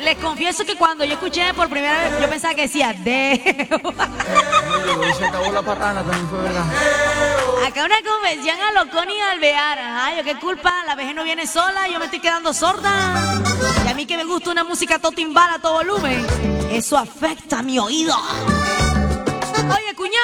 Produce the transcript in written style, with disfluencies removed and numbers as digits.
Les confieso que cuando yo escuché por primera vez, yo pensaba que decía de. Hoy se acabó la parrana, también fue verdad. Acá una convención a Loconi y Alvear. Ay, qué culpa, la vejez no viene sola, yo me estoy quedando sorda. Y a mí que me gusta una música todo timbal a todo volumen, eso afecta a mi oído. Oye, cuñado.